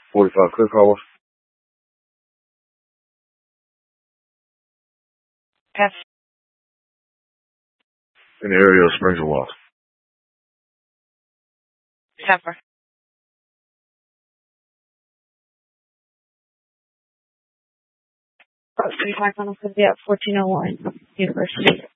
45 clear call. F. In the area of Springs and Wells. Pepper. 35 on the 1401 University.